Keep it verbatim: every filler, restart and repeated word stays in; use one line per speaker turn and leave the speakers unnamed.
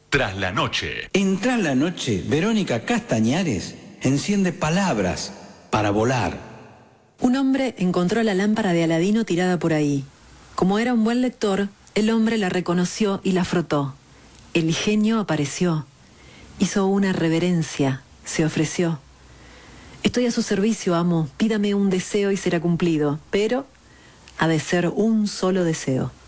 Tras la noche.
En Tras la noche, Verónica Castañares enciende palabras para volar.
Un hombre encontró la lámpara de Aladino tirada por ahí. Como era un buen lector, el hombre la reconoció y la frotó. El genio apareció. Hizo una reverencia, se ofreció. Estoy a su servicio, amo. Pídame un deseo y será cumplido, pero ha de ser un solo deseo.